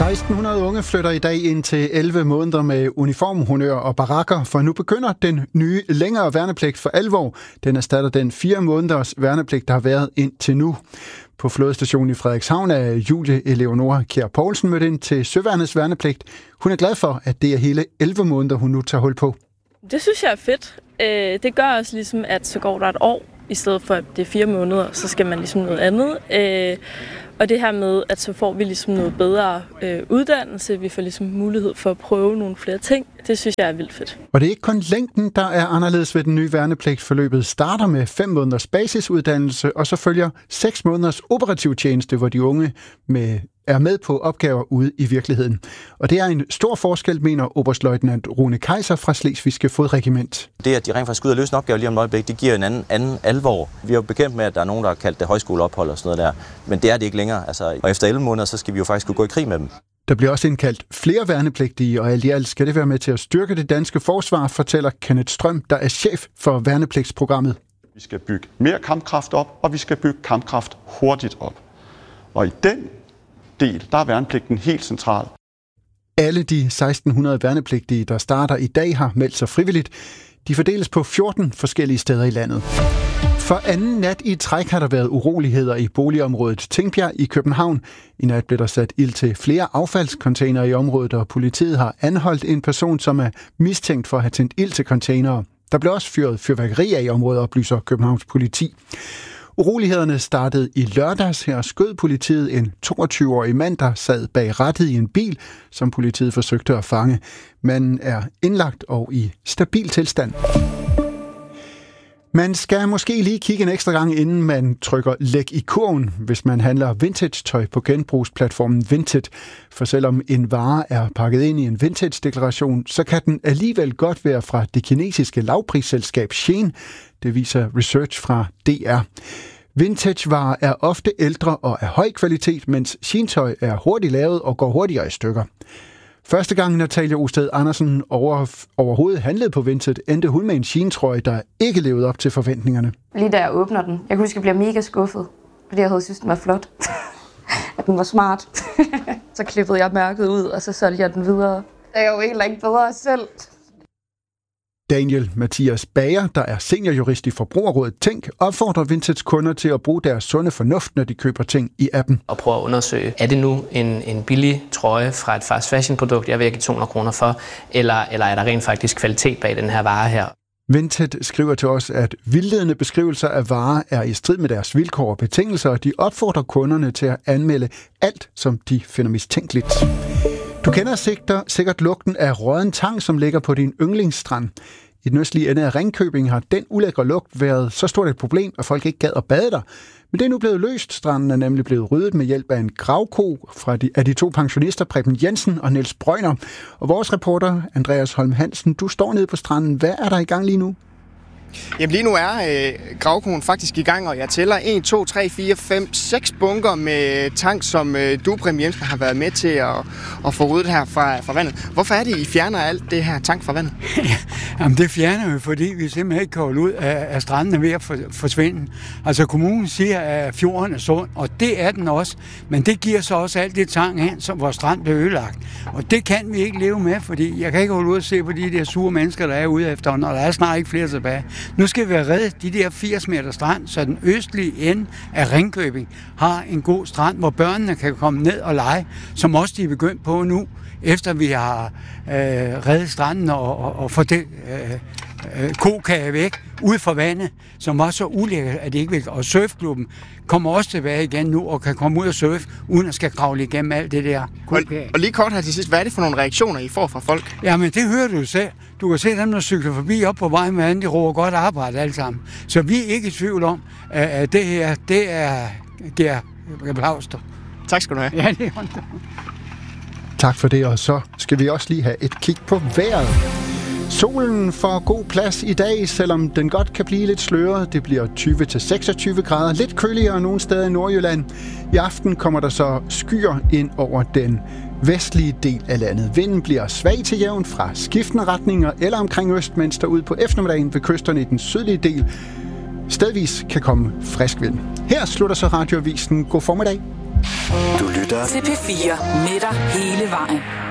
1600 unge flytter i dag ind til 11 måneder med uniformhonnør og barakker, for nu begynder den nye længere værnepligt for alvor. Den erstatter den 4 måneders værnepligt, der har været indtil nu. På flådestationen i Frederikshavn er Julie Eleonora Kjær Poulsen mødt ind til Søværnets værnepligt. Hun er glad for, at det er hele 11 måneder, hun nu tager hul på. Det synes jeg er fedt. Det gør også ligesom, at så går der et år, i stedet for at det er 4 måneder, så skal man ligesom noget andet. Og det her med, at så får vi ligesom noget bedre uddannelse, vi får ligesom mulighed for at prøve nogle flere ting, det synes jeg er vildt fedt. Og det er ikke kun længden, der er anderledes ved den nye værnepligt. Forløbet starter med 5 måneders basisuddannelse, og så følger 6 måneders operativ tjeneste, hvor de unge er med på opgaver ude i virkeligheden. Og det er en stor forskel, mener oberstløjtnant Rune Kaiser fra Slesvigske Fodregiment. Det, at de rent faktisk skal ud og løse en opgave lige om et øjeblik, det giver en anden alvor. Vi er jo bekendt med, at der er nogen, der har kaldt det højskoleophold og sådan noget der, men det er det ikke længere. Og efter 11 måneder, så skal vi jo faktisk kunne gå i krig med dem. Der bliver også indkaldt flere værnepligtige, og alt i alt skal det være med til at styrke det danske forsvar, fortæller Kenneth Strøm, der er chef for værnepligtsprogrammet. Vi skal bygge mere kampkraft op, og vi skal bygge kampkraft hurtigt op. Og i den del, der er værnepligten helt central. Alle de 1600 værnepligtige, der starter i dag, har meldt sig frivilligt. De fordeles på 14 forskellige steder i landet. For anden nat i træk har der været uroligheder i boligområdet Tingbjerg i København. I nat blev der sat ild til flere affaldscontainere i området, og politiet har anholdt en person, som er mistænkt for at have tændt ild til containere. Der blev også fyret fyrværkeri af i området, oplyser Københavns politi. Urolighederne startede i lørdags. Her skød politiet en 22-årig mand, der sad bag rattet i en bil, som politiet forsøgte at fange. Manden er indlagt og i stabil tilstand. Man skal måske lige kigge en ekstra gang, inden man trykker læg i kurven, hvis man handler vintage-tøj på genbrugsplatformen Vinted. For selvom en vare er pakket ind i en vintage-deklaration, så kan den alligevel godt være fra det kinesiske lavprisselskab Shein. Det viser research fra DR. Vintage-varer er ofte ældre og af høj kvalitet, mens Shein-tøj er hurtigt lavet og går hurtigere i stykker. Første gang Natalia Osted Andersen overhovedet handlede på Vinted, endte hun med en Shein-trøje, der ikke levede op til forventningerne. Lige da jeg åbner den, jeg kunne huske, at jeg bliver mega skuffet, fordi jeg havde synes, den var flot. At den var smart. Så klippede jeg mærket ud, og så solgte jeg den videre. Jeg er jo egentlig ikke bedre selv. Daniel Mathias Bager, der er seniorjurist i Forbrugerrådet Tænk, opfordrer Vintage kunder til at bruge deres sunde fornuft, når de køber ting i appen. Og prøve at undersøge, er det nu en billig trøje fra et fast fashion produkt, jeg vil give 200 kroner for, eller er der rent faktisk kvalitet bag den her vare her? Vinted skriver til os, at vildledende beskrivelser af varer er i strid med deres vilkår og betingelser, og de opfordrer kunderne til at anmelde alt, som de finder mistænkeligt. Du kender sikkert lugten af rådden tang, som ligger på din yndlingsstrand. I den østlige ende af Ringkøbing har den ulækre lugt været så stort et problem, at folk ikke gad at bade der. Men det er nu blevet løst. Stranden er nemlig blevet ryddet med hjælp af en gravko af de 2 pensionister, Preben Jensen og Niels Brøgner. Og vores reporter, Andreas Holm Hansen, du står nede på stranden. Hvad er der i gang lige nu? Jamen lige nu er gravkoen faktisk i gang, og jeg tæller 1, 2, 3, 4, 5, 6 bunker med tang, som du, Preben Jensen, har været med til at få ryddet her fra vandet. Hvorfor er det, I fjerner alt det her tang fra vandet? Jamen det fjerner vi, fordi vi simpelthen ikke kan holde ud af stranden ved at forsvinde. Altså kommunen siger, at fjorden er sund, og det er den også, men det giver så også alt det tang hen, som vores strand bliver ødelagt. Og det kan vi ikke leve med, fordi jeg kan ikke holde ud at se på de der sure mennesker, der er ude efter, og der er snart ikke flere tilbage. Nu skal vi redde de der 80 meter strand, så den østlige ende af Ringkøbing har en god strand, hvor børnene kan komme ned og lege, som også de er begyndt på nu, efter vi har reddet stranden og få det kokage væk ud fra vandet, som var så ulækkert, at det ikke vil. Og surfklubben kommer også tilbage igen nu og kan komme ud og surfe, uden at skal kravle igennem alt det der kokage. Og lige kort her til sidst, hvad er det for nogle reaktioner, I får fra folk? Jamen det hører du selv. Du kan se dem, der cykler forbi op på vejen med andet, de råber godt arbejde alle sammen. Så vi er ikke i tvivl om, at det her, det er Gær Plauster. Tak skal du have. Ja, det er det. Tak for det, og så skal vi også lige have et kig på vejret. Solen får god plads i dag, selvom den godt kan blive lidt sløret. Det bliver 20-26 grader, lidt køligere nogle steder i Nordjylland. I aften kommer der så skyer ind over den vestlige del af landet. Vinden bliver svag til jævn fra skiftende retninger eller omkring øst, mens der ud på eftermiddagen ved kysterne i den sydlige del stedvis kan komme frisk vind. Her slutter så radioavisen. God formiddag. Du lytter til P4 med dig hele vejen.